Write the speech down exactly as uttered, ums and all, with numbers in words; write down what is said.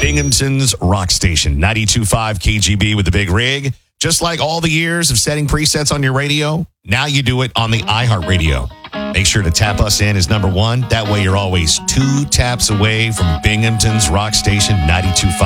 Binghamton's Rock Station, ninety-two point five K G B with the big rig. Just like all the years of setting presets on your radio, now you do it on the iHeartRadio. Make sure to tap us in as number one. That way you're always two taps away from Binghamton's Rock Station, ninety-two point five.